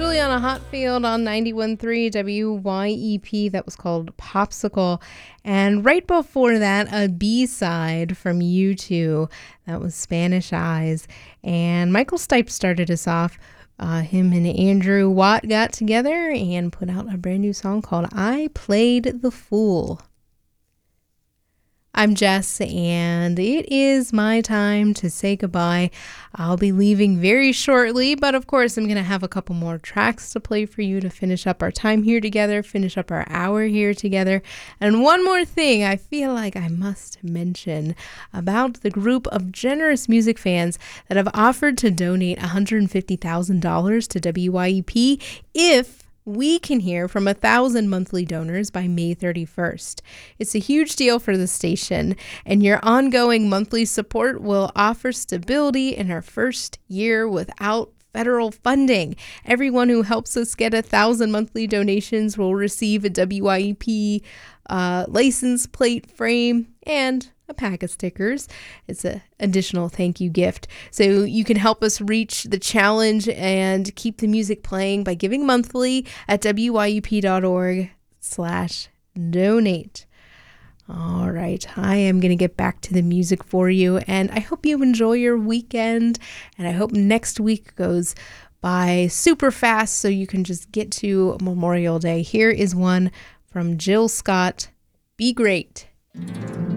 Juliana Hatfield on 91.3 WYEP. That was called Popsicle. And right before that, a B-side from U2. That was Spanish Eyes. And Michael Stipe started us off. Him and Andrew Watt got together and put out a brand new song called I Played the Fool. I'm Jess, and it is my time to say goodbye. I'll be leaving very shortly, but of course I'm going to have a couple more tracks to play for you to finish up our time here together, finish up our hour here together. And one more thing I feel like I must mention about the group of generous music fans that have offered to donate $150,000 to WYEP if we can hear from 1,000 monthly donors by May 31st. It's a huge deal for the station, and your ongoing monthly support will offer stability in our first year without federal funding. Everyone who helps us get 1,000 monthly donations will receive a WYEP license plate frame and a pack of stickers. It's an additional thank you gift. So you can help us reach the challenge and keep the music playing by giving monthly at wyep.org/donate. All right, I am going to get back to the music for you, and I hope you enjoy your weekend, and I hope next week goes by super fast so you can just get to Memorial Day. Here is one from Jill Scott, Be Great.